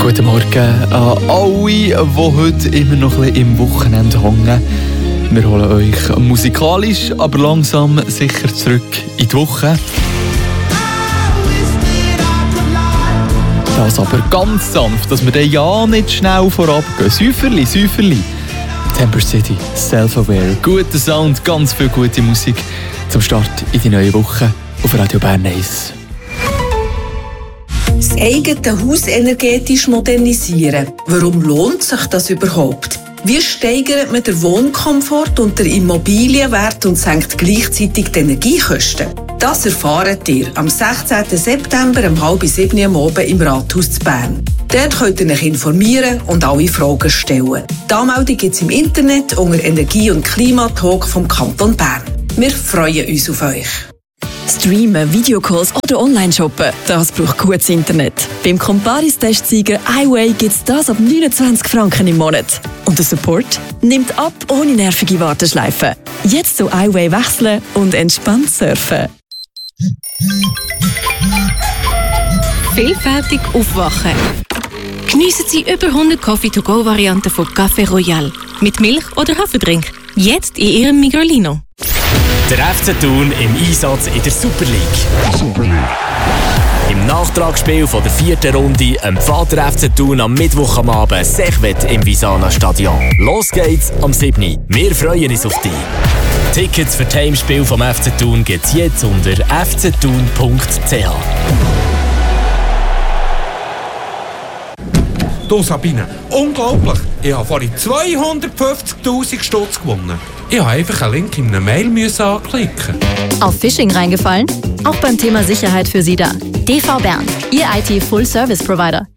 Guten Morgen an alle, die heute immer noch ein bisschen im Wochenende hängen. Wir holen euch musikalisch, aber langsam sicher zurück in die Woche. Das aber ganz sanft, dass wir dann ja nicht schnell vorab gehen. Säuferli. Temper City, Self-Aware, guter Sound, ganz viel gute Musik zum Start in die neue Woche auf Radio Bern 1. Das eigene Haus energetisch modernisieren. Warum lohnt sich das überhaupt? Wie steigert man den Wohnkomfort und den Immobilienwert und senkt gleichzeitig die Energiekosten? Das erfahrt ihr am 16. September um 6:30 am Abend im Rathaus zu Bern. Dort könnt ihr euch informieren und alle Fragen stellen. Die Anmeldung gibt es im Internet unter Energie- und Klimatalk vom Kanton Bern. Wir freuen uns auf euch. Streamen, Videocalls oder Online-Shoppen, das braucht gutes Internet. Beim Comparis-Testsieger iWay gibt es das ab 29 Franken im Monat. Und der Support nimmt ab ohne nervige Warteschleifen. Jetzt zu iWay wechseln und entspannt surfen. Vielfältig aufwachen. Geniessen Sie über 100 Coffee-to-go-Varianten von Café Royal. Mit Milch oder Haferdrink. Jetzt in Ihrem Migros. Der FC Thun im Einsatz in der Super League. Im Nachtragsspiel von der 4. Runde empfängt der FC Thun am Mittwoch am Abend Servette im Visana Stadion. Los geht's am 7. Wir freuen uns auf dich. Tickets für das Heimspiel vom FC Thun gibt's jetzt unter fcthun.ch. Du Sabine, unglaublich! Ich habe vorhin 250'000 Stutz gewonnen. Ich habe einfach einen Link in einer Mail anklicken. Auf Phishing reingefallen? Auch beim Thema Sicherheit für Sie da. DV Bern, Ihr IT-Full-Service-Provider.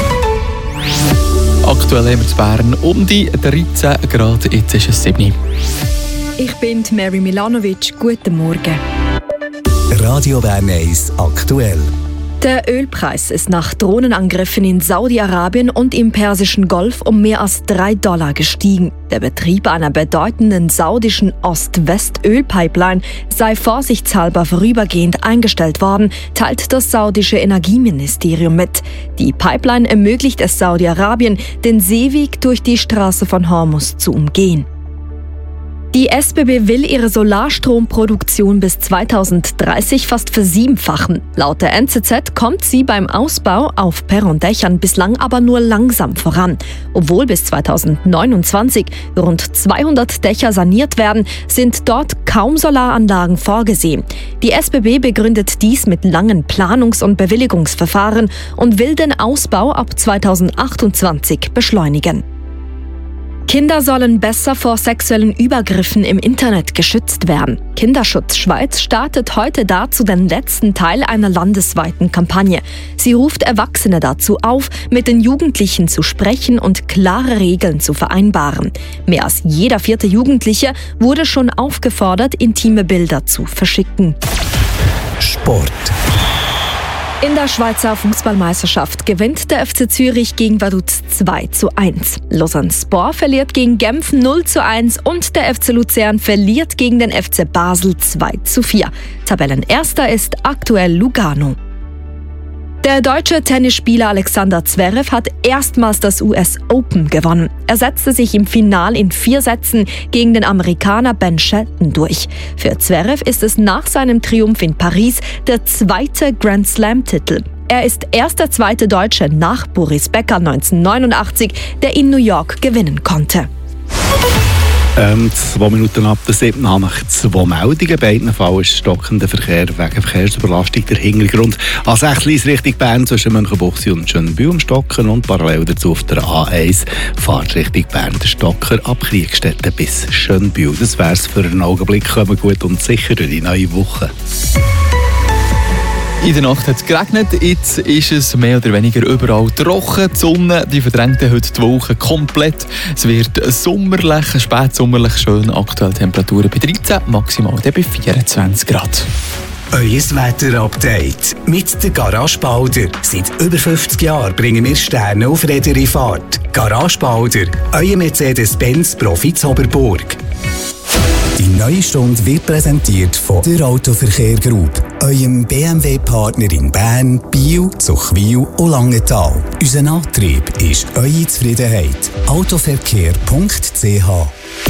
Aktuell haben wir in Bern um die 13 Grad, jetzt ist es 7. Ich bin Mary Milanovic. Guten Morgen. Radio Bern 1 aktuell. Der Ölpreis ist nach Drohnenangriffen in Saudi-Arabien und im Persischen Golf um mehr als $3 gestiegen. Der Betrieb einer bedeutenden saudischen Ost-West-Ölpipeline sei vorsichtshalber vorübergehend eingestellt worden, teilt das saudische Energieministerium mit. Die Pipeline ermöglicht es Saudi-Arabien, den Seeweg durch die Straße von Hormuz zu umgehen. Die SBB will ihre Solarstromproduktion bis 2030 fast versiebenfachen. Laut der NZZ kommt sie beim Ausbau auf Perrondächern bislang aber nur langsam voran. Obwohl bis 2029 rund 200 Dächer saniert werden, sind dort kaum Solaranlagen vorgesehen. Die SBB begründet dies mit langen Planungs- und Bewilligungsverfahren und will den Ausbau ab 2028 beschleunigen. Kinder sollen besser vor sexuellen Übergriffen im Internet geschützt werden. Kinderschutz Schweiz startet heute dazu den letzten Teil einer landesweiten Kampagne. Sie ruft Erwachsene dazu auf, mit den Jugendlichen zu sprechen und klare Regeln zu vereinbaren. Mehr als jeder 4. Jugendliche wurde schon aufgefordert, intime Bilder zu verschicken. Sport. In der Schweizer Fußballmeisterschaft gewinnt der FC Zürich gegen Vaduz 2:1. Lausanne Sport verliert gegen Genf 0:1 und der FC Luzern verliert gegen den FC Basel 2:4. Tabellenerster ist aktuell Lugano. Der deutsche Tennisspieler Alexander Zverev hat erstmals das US Open gewonnen. Er setzte sich im Finale in 4 Sätzen gegen den Amerikaner Ben Shelton durch. Für Zverev ist es nach seinem Triumph in Paris der 2. Grand Slam-Titel. Er ist erst der 2. Deutsche nach Boris Becker 1989, der in New York gewinnen konnte. 2 Minuten ab der 7. habe ich 2 Meldungen. Beiden Fällen ist stockender Verkehr wegen Verkehrsüberlastung der Hintergrund. A6 Richtung Bern zwischen Münchenbuchsee und Schönbühl am Stocken und parallel dazu auf der A1 Fahrt Richtung Bern der Stocker ab Kriegstetten bis Schönbühl. Das wär's für einen Augenblick. Kommen gut und sicher durch die neue Woche. In der Nacht hat es geregnet, jetzt ist es mehr oder weniger überall trocken. Die Sonne die verdrängt heute die Wolken komplett. Es wird sommerlich, spätsommerlich schön. Aktuelle Temperaturen bei 13, maximal bei 24 Grad. Euer Wetter-Update mit der Garage Balder. Seit über 50 Jahren bringen wir Sterne auf Räder in Fahrt. Garage Balder, euer Mercedes-Benz Profi Zoberburg. Die neue Stunde wird präsentiert von der Autoverkehr Group. eurem BMW-Partner in Bern, Biel, Zuchwil und Langenthal. Unser Antrieb ist eure Zufriedenheit. Autoverkehr.ch